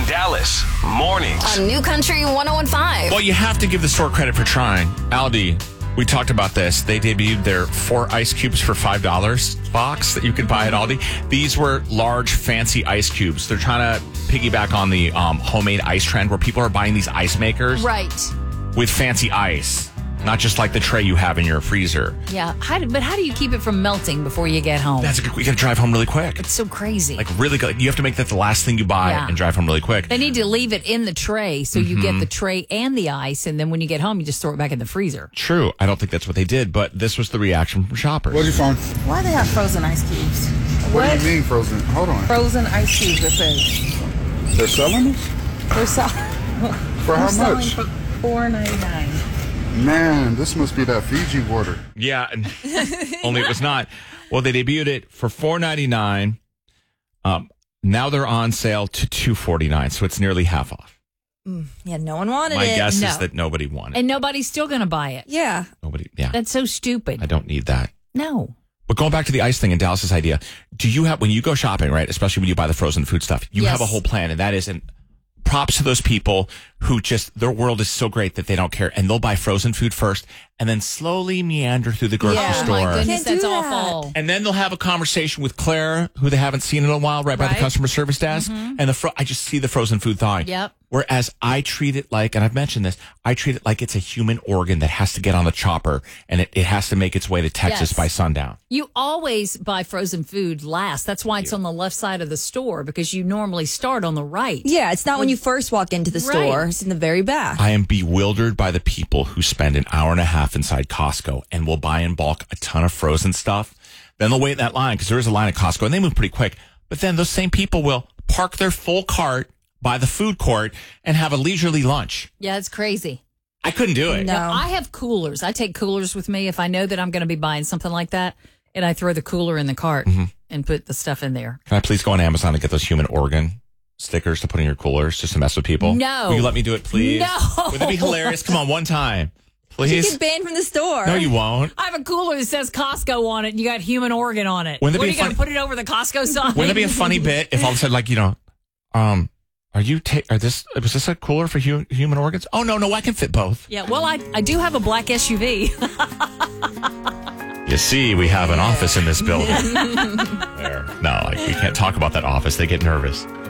in Dallas. Mornings. On New Country 101.5. Well, you have to give the store credit for trying. Aldi, we talked about this. They debuted their 4 ice cubes for $5 box that you could buy at Aldi. These were large, fancy ice cubes. They're trying to piggyback on the homemade ice trend where people are buying these ice makers Right. with fancy ice, not just like the tray you have in your freezer. Yeah. But how do you keep it from melting before you get home? That's a good. You got to drive home really quick. It's so crazy. Like really good. You have to make that the last thing you buy and drive home really quick. They need to leave it in the tray so you get the tray and the ice, and then when you get home, you just throw it back in the freezer. True. I don't think that's what they did, but this was the reaction from shoppers. What'd you find? Why they have frozen ice cubes? What do you mean frozen? Hold on. Frozen ice cubes, it says. They're selling this? They're For how much? For $4.99. Man, this must be that Fiji water. Yeah, and only it was not. Well, they debuted it for $4.99. Now they're on sale to $2.49, so it's nearly half off. Yeah, no one wanted My it. guess No. is that nobody wanted it. And nobody's still going to buy it. Yeah. Nobody, yeah. That's so stupid. I don't need that. No. But going back to the ice thing and Dallas's idea, do you have, when you go shopping, right, especially when you buy the frozen food stuff, you have a whole plan, and that is, and props to those people who just, their world is so great that they don't care, and they'll buy frozen food first and then slowly meander through the grocery Oh, store. my goodness, Can't do that's that. awful. And then they'll have a conversation with Claire, who they haven't seen in a while, right by the Right. customer service desk. And I just see the frozen food thawing. Yep. Whereas I treat it like, and I've mentioned this, I treat it like it's a human organ that has to get on the chopper and it has to make its way to Texas Yes. by sundown. You always buy frozen food last. That's why it's on the left side of the store, because you normally start on the right. Yeah, it's not when you first walk into the store. Right. It's in the very back. I am bewildered by the people who spend an hour and a half inside Costco and will buy in bulk a ton of frozen stuff. Then they'll wait in that line because there is a line at Costco and they move pretty quick. But then those same people will park their full cart by the food court and have a leisurely lunch. Yeah, it's crazy. I couldn't do it. No. I have coolers. I take coolers with me if I know that I'm going to be buying something like that, and I throw the cooler in the cart and put the stuff in there. Can I please go on Amazon and get those human organ stickers to put in your coolers just to mess with people? No. Will you let me do it, please? No. Would that be hilarious? Come on, one time. You Please. get banned from the store. No, you won't. I have a cooler that says Costco on it, and you got human organ on it. Wouldn't it What be are you going funny- to put it over the Costco sign? Wouldn't it be a funny bit if all of a sudden, like, was this a cooler for human organs? Oh, no, I can fit both. Yeah, well, I do have a black SUV. You see, we have an office in this building. There. No, we can't talk about that office. They get nervous.